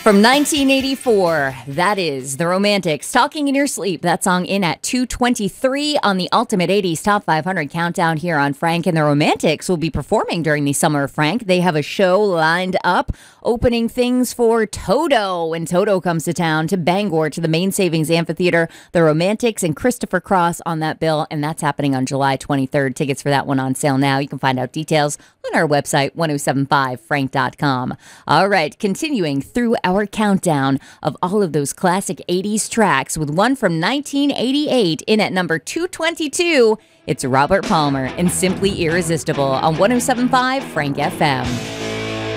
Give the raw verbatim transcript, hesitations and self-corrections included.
From nineteen eighty-four, that is The Romantics, Talking in Your Sleep. That song in at two twenty-three on the Ultimate eighties Top five hundred Countdown here on Frank. And The Romantics will be performing during the Summer of Frank. They have a show lined up, opening things for Toto. When Toto comes to town, to Bangor, to the Main Savings Amphitheater. The Romantics and Christopher Cross on that bill, and that's happening on July twenty-third. Tickets for that one on sale now. You can find out details on our website, ten seventy-five frank dot com. All right, continuing through our countdown of all of those classic eighties tracks with one from nineteen eighty-eight in at number two twenty-two. It's Robert Palmer and Simply Irresistible on ten seventy-five Frank F M.